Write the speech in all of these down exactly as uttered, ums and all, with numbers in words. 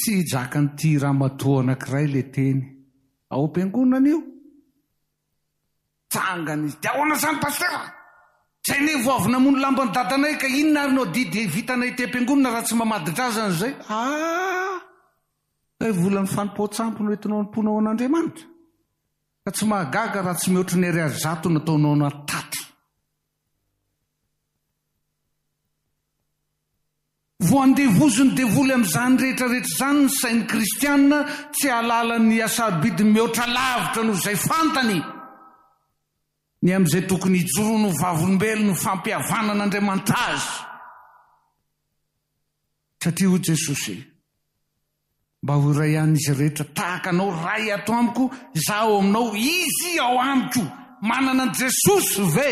tsy jakan'ity ramatoa anankiray le teny ao am-piangonana io. Tsangany izy. Dia ahoana zany pastera? Zay ne vao avy namono lamban'ny dadanay ka inona ary no didy vitanay te am-piangonana raha tsy mamaditra azy an'izay. Ah! Kay volan'ny fanompoan-tsampy no entinao am-ponao an'Andriamanitra. Ka tsy mahagaga raha tsy mihoatra ny ariary zato nataonao nataty. Vo andevozony devoly amin'izany rehetrarehetra zany ny sain'ny kristianina tsy alalan'ny asarobidy mihoatra lavitra noho izay fantany. Ny amin'izay tokony hijorono ho vavolombelona ny fampihavana an'Andriamanitra azy. Satria hoy Jesosy, mba ho iray ihany izy rehetra tahaka anao ray ato amiko, zaho aminao, izy ao amiko. Manana an Jesosy ve?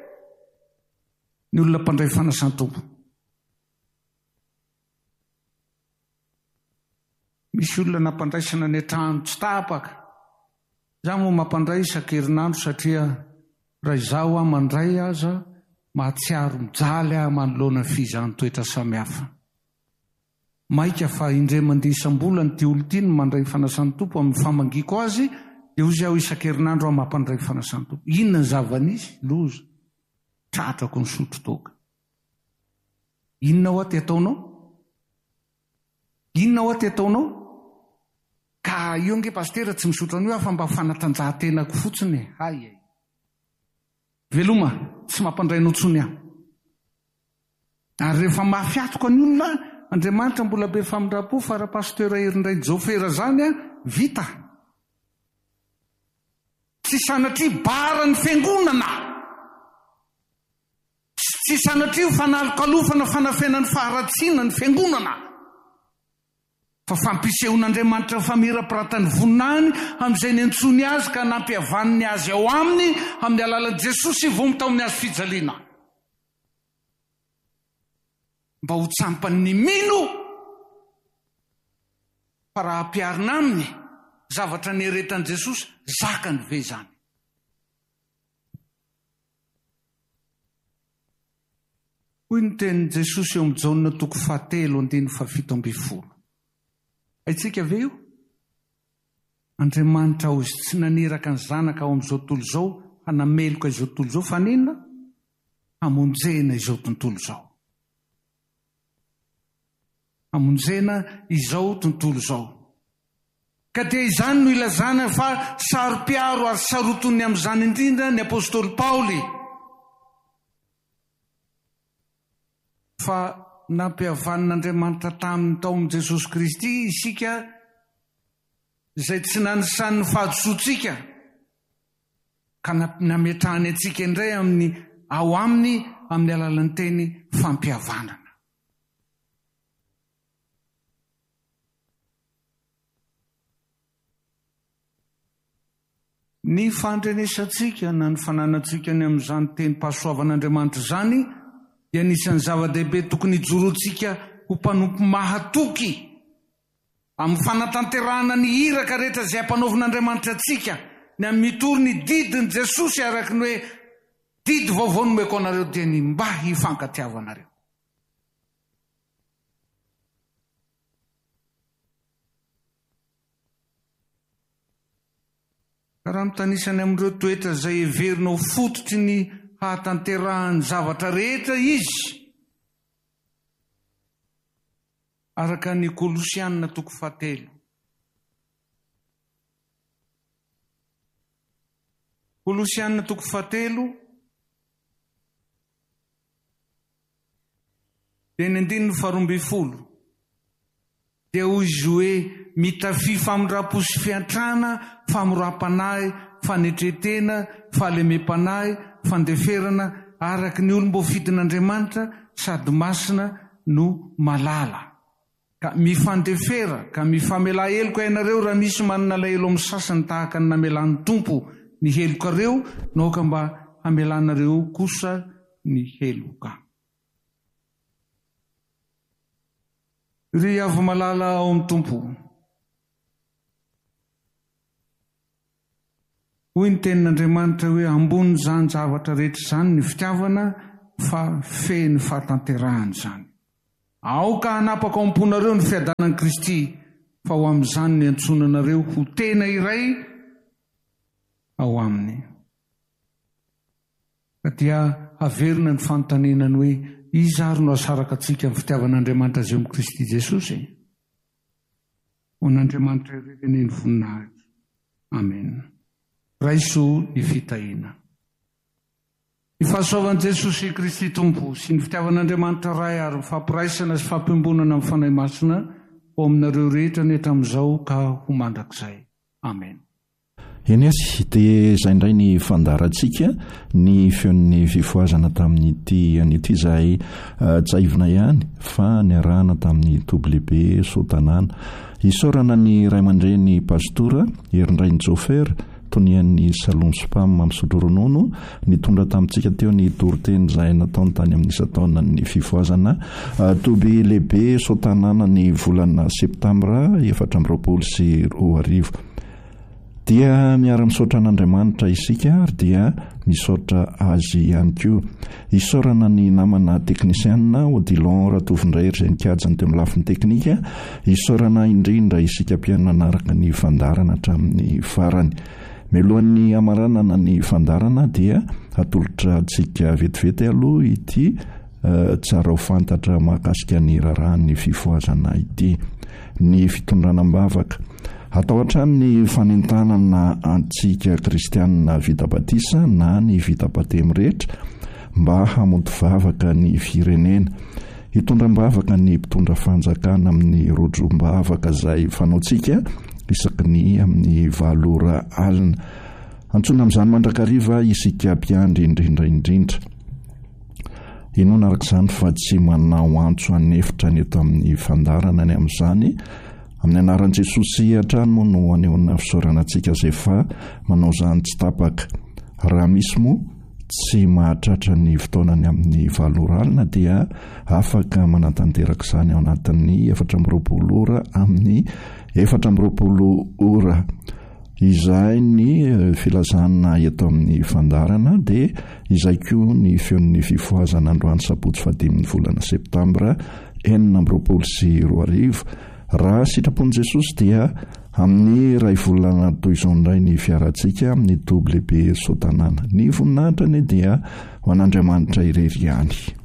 Ny olona mpandray fanasan-tompo. Misy olona nampandraisana ny an-trano tsy tapaka. Zaho moa mampandray isan-kerinandro satria raha izaho aho mandray aza mahatsiaro mijaly aho manoloana ny fihizahany toetra samihafa. Maika fa indray mandeha isam-bola ny olo ity no mandray fanasan'ny tompo amin'ny famangiko azy, dia hozy aho isan-kerinandro aho mampandray fanasan'ny tompo. Inona ny zava-nisy? Loza. Tratrako ny sotro toka. Inona ho aty ataonao? Inona ho aty ataonao? Ka io nge pastera tsy misotra an'io afa mba fanatanjahan-tenako fotsiny. Hay ay. Veloma, tsy mampandrainao tsony aho. Ary rehefa mafiatoko ny olona, Andriamanitra mbola be famindrapo fa raha pastera herindray Jofera zany a, vita. Tsy sanatria bara ny fiangonana. Tsy sanatria fanalokalofana fanafenan'ny faharatsiana ny fiangonana. Fa fampisehon'Andriamanitra famira-piratany voninahiny amin'izay ny antsony azy ka nampihavaniny azy ao aminy amin'ny alalan'i Jesosy vao mitaony azy fijaliana. Mba ho tsampany mino fa raha ampiarina aminy zavatra nieretan'i Jesosy zakany ve zany. Hoy ny tenin'i Jesosy eo amin'ny Jaona toko fahatelo andiny fafito ambin'ny folo. Haitsika ve io? Andriamanitra ho izy tsy naniraka ny zanaka ao amin'izao tontolo izao hanameloka izao tontolo izao fa ninona? Hamonjena izao tontolo izao. Hamonjena izao tontolo izao. Ka dia izany no ilazana fa saro-piaro ary sarotony amin'izany indrindra ny apôstôly Paoly. Fa nampihavan'Andriamanitra tamin'ny taon'i Jesosy Kristy isika izay tsy nanisany ny fahadisoantsika ka nametrahany antsika indray amin'ny ao aminy amin'ny alalan'ny teny fampihavanana. Ny fandrenesantsika na ny fananantsika ny amin'izany teny pahasoavan'Andriamanitra zany dia anisan'ny zava-dehibe tokony hijorontsika ho mpanompo mahatoky amin'ny fanatanterahana ny iraka rehetra izay ampanaovin'Andriamanitra antsika ny amin'ny mitory ny didin'i Jesosy araka ny hoe didy vaovao nomeko anareo dia ny mba hifankatiavanareo. Raha mitanisany amin'ireo toetra izay heverinao fototry ny hahatanterahany zavatra rehetra izy. Araka ny Kolosianina toko fahatelo. Kolosianina toko fahatelo. Dia ny andininy faharoa ambin'ny folo. Dia hoy izy hoe mitafy famindram-po sy fiantrana, famoram-panahy, fanetretena, fahalemem-panahy, fandeferana araka ny olom-bo fidin'Andriamanitra sady masina no malala. Ka mifandefera, ka mifamela heloka ianareo raha misy manana lahelo amin'ny sasany tahaka ny namelan'ny tompo ny heloka reo, naoka mba hamelanareo kosa ny heloka. Ry avy malala ao amin'ny tompo. Hoy ny tenin'Andriamanitra hoe ambony zany zavatra rehetra zany ny fitiavana fa feno fahatanterahany zany. Aoka hanapaka ao am-ponareo ny fiadanan'i Kristy fa ho amin'izany ny antsonanareo ho tena iray ao aminy. Ka dia averina ny fanontanianany hoe iza ary no asaraka antsika amin'ny fitiavan'Andriamanitra azy eo amin'ny Kristy Jesosy? Ho n'Andriamanitra irereneny voninahitra. Amen. Raiso ny fitahiana. Ny fahasoavan'i Jesosy Kristy Tompo sy ny fitiavan'Andriamanitra ray ary fampiraisana sy fampiambonana amin'ny fanahy masina ho aminareo rehetra ny hatramin'izao ka ho mandrakizay. Amen. Eny asy dia izay indray ny fandarantsika ny feon'ny fifoazana tamin'ity an'ity izay tsaivina ihany fa niarahana tamin'ny W B Sotanana. Isaorana ny ray aman-dreny pastora Herindrainy Jofera tonian'ny Salon Spam misotro ronono nitondra tamintsika teo ny toriteny izay nataony tany amin'ny isataona ny fifoazana W B Sotanana ny volana septambra efatra amby roapolo sy roa arivo. Dia miara-misaotra an'Andriamanitra isika ary dia misaotra azy ihany koa. Isaorana ny namana teknisianina Odilon Ratovindray ry izay nikajany teo amin'ny lafiny teknika. Isaorana indrindra isika mpianina anaraka ny fandarana hatramin'ny farany. Mialohan'ny amaranana ny fandarana dia atolotra antsika vetivety aloha ity uh, tsara ho fantatra mahakasika ny rarahan'ny fifoazana ity. Ny fitondranam-bavaka. Atao hatrany ny fanentanana antsika kristianina vita batisa na ny vita batemy rehetra mba hamonto vavaka ny firenena. Hitondram-bavaka ny mpitondra fanjakana amin'ny rojo-mbavaka izay fanaontsika isaky ny amin'ny valora alina. Antsona amin'izany mandrakariva isika mpiandry indrindra indrindra. Inona arak'izany fa tsy manao antso anefitra ny eto amin'ny fandarana ny amin'izany amin'ny anaran'i Jesosy hatrano no anehoana fisaorana antsika izay fa manao izany tsy tapaka. Raha misy moa tsy mahatratra ny fotoanany amin'ny valora alina dia afaka manatanteraka izany ao anatin'ny efatra amby roapolo ora amin'ny efatra amby roapolo ora. Izay ny filazana eto amin'ny fandarana dia izay koa ny feon'ny fifoazana androany sabotsy fahadimy volana septambra enina amby roapolo sy roa arivo. Raha sitrapon'i Jesosy dia amin'ny ray volana toy izao indray ny fiarantsika amin'ny W B Sotanana. Ny voninahitrany dia ho an'Andriamanitra irery ihany.